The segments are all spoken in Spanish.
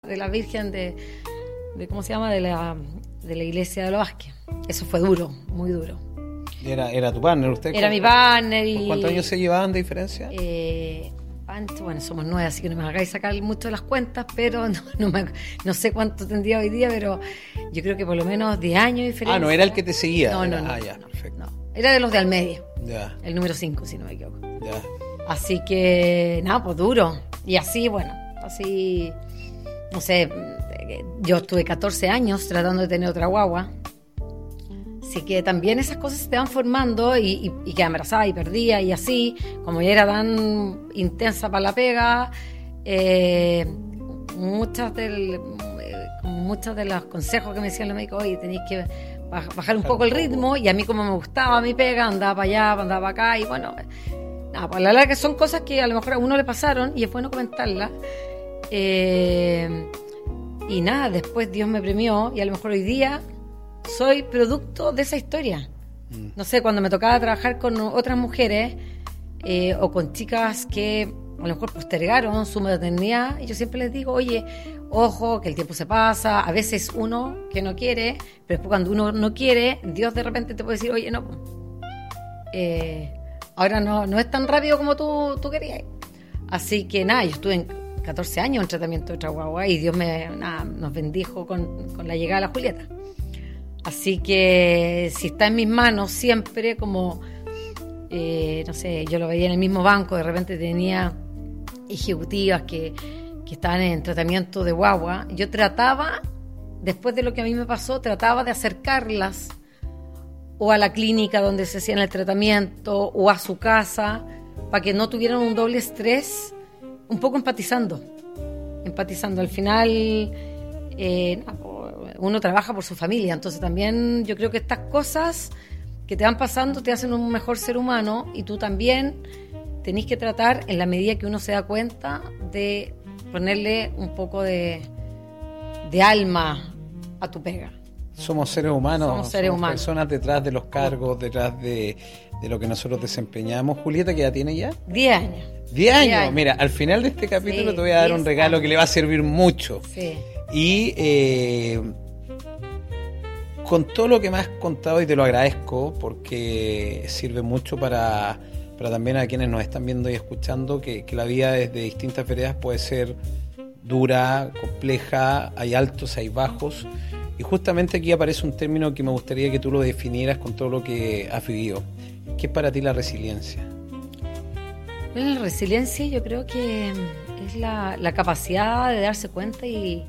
de la Virgen de ¿cómo se llama? De la iglesia de los Vázquez. Eso fue duro, muy duro. ¿Era tu partner usted? Era mi partner y... ¿Cuántos años se llevaban de diferencia? Bueno, somos 9, así que no me hagáis sacar mucho de las cuentas, pero no sé cuánto tendría hoy día, pero yo creo que por lo menos 10 años de diferencia. Ah, no era el que te seguía. No. Ya, perfecto. No. Era de los de al medio. Ya. El número 5, si no me equivoco. Ya. Así que, nada, pues duro. Y así, bueno, no sé, yo estuve 14 años tratando de tener otra guagua. Así que también esas cosas se te van formando y quedaba embarazada y perdía y así, como ya era tan intensa para la pega, muchas de los consejos que me decían los médicos, oye, tenéis que bajar un poco el ritmo, y a mí como me gustaba mi pega, andaba para allá, andaba para acá, y bueno, nada, pues a la larga son cosas que a lo mejor a uno le pasaron y es bueno comentarlas. Y nada, después Dios me premió y a lo mejor hoy día soy producto de esa historia. No sé, cuando me tocaba trabajar con otras mujeres o con chicas que a lo mejor postergaron su maternidad, y yo siempre les digo, oye, ojo, que el tiempo se pasa, a veces uno que no quiere, pero después cuando uno no quiere, Dios de repente te puede decir, oye, no, ahora no es tan rápido como tú querías. Así que nada, yo estuve en 14 años en tratamiento de otra guagua y Dios nos bendijo con la llegada de la Julieta. Así que si está en mis manos siempre, como no sé, yo lo veía en el mismo banco, de repente tenía ejecutivas que estaban en tratamiento de guagua, yo trataba, después de lo que a mí me pasó, trataba de acercarlas o a la clínica donde se hacían el tratamiento o a su casa, para que no tuvieran un doble estrés, un poco empatizando. Al final uno trabaja por su familia, entonces también yo creo que estas cosas que te van pasando te hacen un mejor ser humano, y tú también tenés que tratar, en la medida que uno se da cuenta, de ponerle un poco de alma a tu pega. Somos seres humanos, somos personas detrás de los cargos, detrás de lo que nosotros desempeñamos. Julieta, ¿qué edad tiene ya? 10 años. 10 años. Mira, al final de este capítulo sí, te voy a dar un regalo que le va a servir mucho. Sí. Y con todo lo que me has contado, y te lo agradezco porque sirve mucho para también a quienes nos están viendo y escuchando, que la vida desde distintas veredas puede ser dura, compleja, hay altos, hay bajos, y justamente aquí aparece un término que me gustaría que tú lo definieras con todo lo que has vivido. ¿Qué es para ti la resiliencia? Bueno, la resiliencia yo creo que es la capacidad de darse cuenta y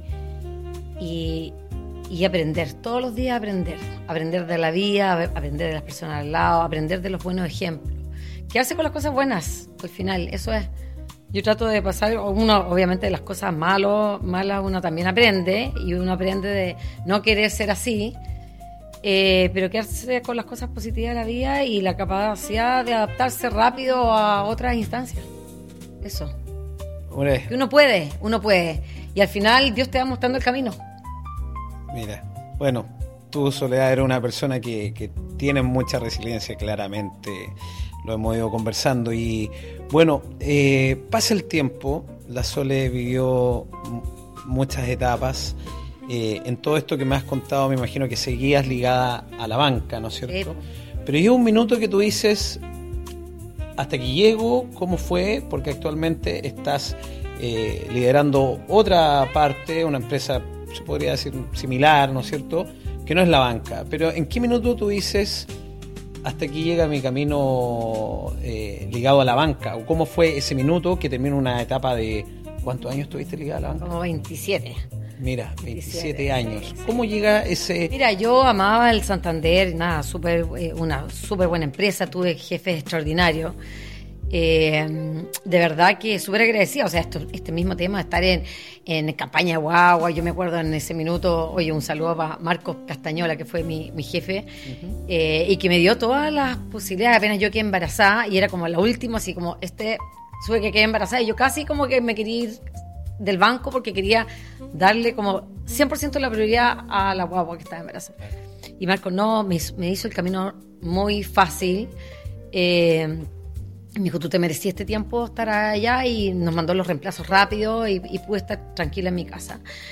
aprender, todos los días aprender de la vida, aprender de las personas al lado, aprender de los buenos ejemplos, quedarse con las cosas buenas al final, eso es. Yo trato de pasar, obviamente de las cosas malas uno también aprende, y uno aprende de no querer ser así, pero quedarse con las cosas positivas de la vida y la capacidad de adaptarse rápido a otras instancias. Eso. Que uno puede, y al final Dios te va mostrando el camino. Mira, bueno, tú, Soledad, eres una persona que tiene mucha resiliencia, claramente. Lo hemos ido conversando y bueno, pasa el tiempo, la Sole vivió muchas etapas. En todo esto que me has contado, me imagino que seguías ligada a la banca, ¿no es cierto? Sí. Pero llega un minuto que tú dices, hasta aquí llego, ¿cómo fue? Porque actualmente estás liderando otra parte, una empresa, se podría decir, similar, ¿no es cierto?, que no es la banca. Pero ¿en qué minuto tú dices, hasta aquí llega mi camino ligado a la banca? ¿O cómo fue ese minuto que termina una etapa de... ¿Cuántos años estuviste ligada a la banca? Como 27. Mira, 27 años. Sí. ¿Cómo llega ese...? Mira, yo amaba el Santander, una súper buena empresa, tuve jefes extraordinarios. De verdad que súper agradecida, o sea, este mismo tema de estar en campaña de guagua, yo me acuerdo en ese minuto, oye, un saludo para Marcos Castañola, que fue mi jefe, y que me dio todas las posibilidades. Apenas yo quedé embarazada, y era como la última, así como supe que quedé embarazada, y yo casi como que me quería ir del banco porque quería darle como 100% la prioridad a la guagua que estaba embarazada. Y Marcos me hizo el camino muy fácil, Y me dijo, tú te merecías este tiempo estar allá, y nos mandó los reemplazos rápidos y pude estar tranquila en mi casa.